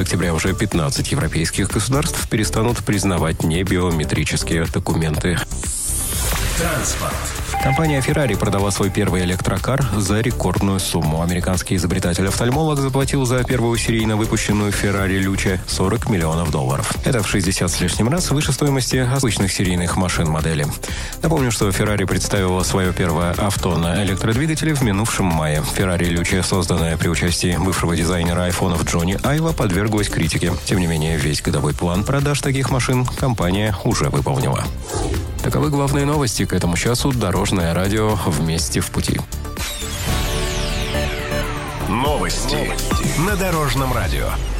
октября уже 15 европейских государств перестанут признавать небиометрические документы. Транспорт. Компания Ferrari продала свой первый электрокар за рекордную сумму. Американский изобретатель-офтальмолог заплатил за первую серийно выпущенную Ferrari Luce $40 миллионов. Это в 60 с лишним раз выше стоимости обычных серийных машин модели. Напомню, что Ferrari представила свое первое авто на электродвигателе в минувшем мае. Ferrari Luce, созданная при участии бывшего дизайнера айфонов Джонни Айва, подверглась критике. Тем не менее, весь годовой план продаж таких машин компания уже выполнила. Таковы главные новости к этому часу. Дорожное радио «Вместе в пути». Новости на Дорожном радио.